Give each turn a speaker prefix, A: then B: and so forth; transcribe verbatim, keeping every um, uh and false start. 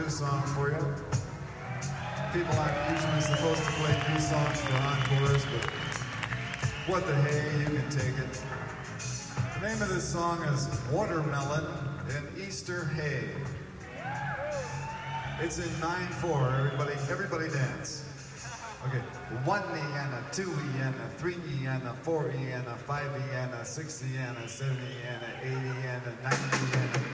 A: new song for you. People aren't usually supposed to play new songs for encores, but what the hey, you can take it. The name of this song is Watermelon in Easter Hay. It's in nine four. Everybody, everybody dance. Okay, one E and a two E and a three E and a four E and a five E and a six E and a seven E and a eight E and a nine E and a